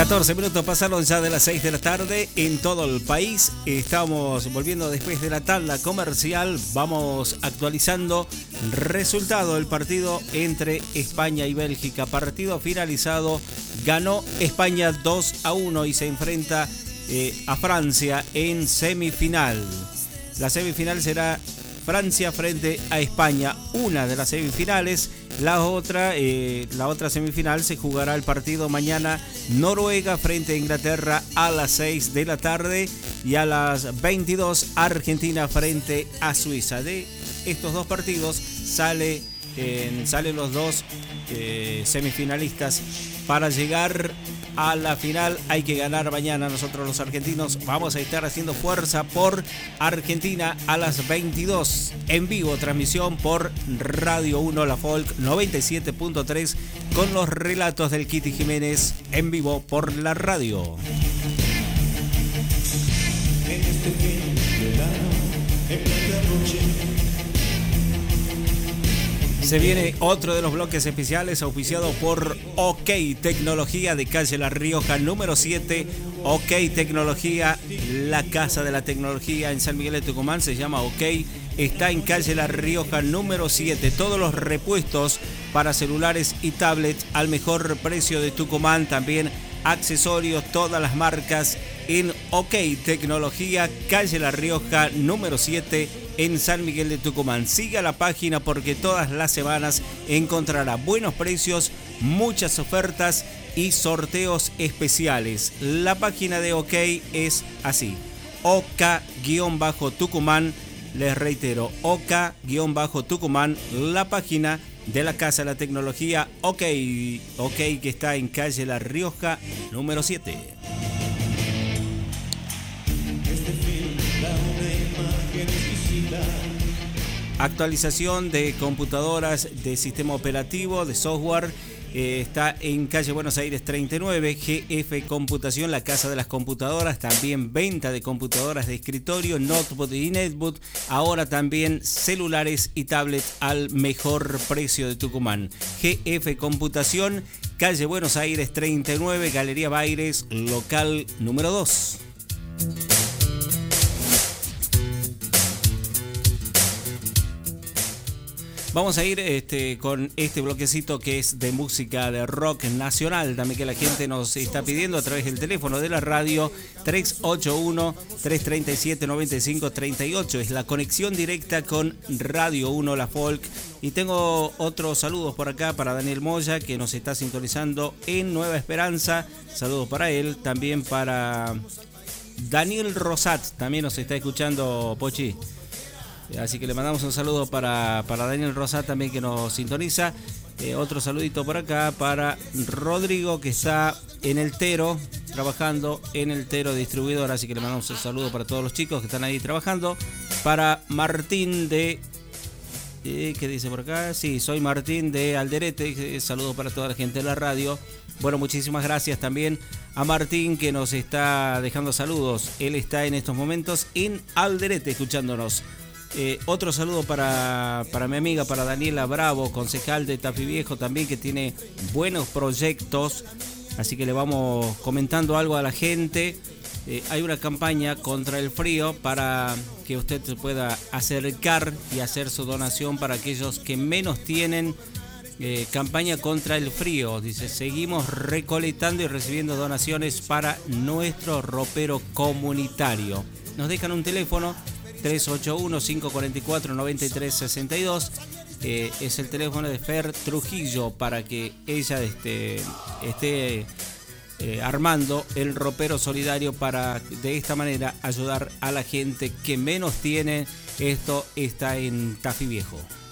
14 minutos pasaron ya de las 6 de la tarde en todo el país. Estamos volviendo después de la tanda comercial. Vamos actualizando resultado del partido entre España y Bélgica. Partido finalizado. Ganó España 2-1 y se enfrenta a Francia en semifinal. La semifinal será Francia frente a España, una de las semifinales. La otra semifinal se jugará el partido mañana, Noruega frente a Inglaterra a las 6 de la tarde y a las 22 Argentina frente a Suiza. De estos dos partidos salen los dos semifinalistas. Para llegar a la final hay que ganar mañana. Nosotros los argentinos vamos a estar haciendo fuerza por Argentina a las 22 en vivo, transmisión por Radio 1 La Folk 97.3 con los relatos del Kitty Jiménez en vivo por la radio. En este fin de verano, en plena noche. Se viene otro de los bloques especiales auspiciado por OK Tecnología de calle La Rioja número 7. OK Tecnología, la casa de la tecnología en San Miguel de Tucumán, se llama OK. Está en calle La Rioja número 7. Todos los repuestos para celulares y tablets al mejor precio de Tucumán. También accesorios, todas las marcas en OK Tecnología, calle La Rioja número 7. En San Miguel de Tucumán. Siga la página porque todas las semanas encontrará buenos precios, muchas ofertas y sorteos especiales. La página de OK es así: OK-Tucumán. Les reitero, OK-Tucumán, la página de la Casa de la Tecnología OK, que está en calle La Rioja número 7. Actualización de computadoras, de sistema operativo, de software. Está en calle Buenos Aires 39, GF Computación, la casa de las computadoras. También venta de computadoras de escritorio, notebook y netbook. Ahora también celulares y tablets al mejor precio de Tucumán. GF Computación, calle Buenos Aires 39, Galería Baires, local número 2. Vamos a ir con este bloquecito que es de música de rock nacional, también que la gente nos está pidiendo a través del teléfono de la radio 381-337-9538. Es la conexión directa con Radio 1 La Folk. Y tengo otros saludos por acá para Daniel Moya, que nos está sintonizando en Nueva Esperanza. Saludos para él. También para Daniel Rosat, también nos está escuchando, Pochi. Así que le mandamos un saludo para Daniel Rosat también, que nos sintoniza. Otro saludito por acá para Rodrigo, que está en el Tero, trabajando en el Tero Distribuidor. Así que le mandamos un saludo para todos los chicos que están ahí trabajando. Para Martín de... ¿qué dice por acá? Sí, soy Martín de Alderete. Saludo para toda la gente de la radio. Bueno, muchísimas gracias también a Martín, que nos está dejando saludos. Él está en estos momentos en Alderete escuchándonos. Otro saludo para mi amiga, para Daniela Bravo, concejal de Tafí Viejo también, que tiene buenos proyectos, así que le vamos comentando algo a la gente. Hay una campaña contra el frío para que usted se pueda acercar y hacer su donación para aquellos que menos tienen. Campaña contra el frío, dice: seguimos recolectando y recibiendo donaciones para nuestro ropero comunitario. Nos dejan un teléfono 381-544-9362. Es el teléfono de Fer Trujillo para que ella esté armando el ropero solidario para de esta manera ayudar a la gente que menos tiene. Esto está en Tafí Viejo.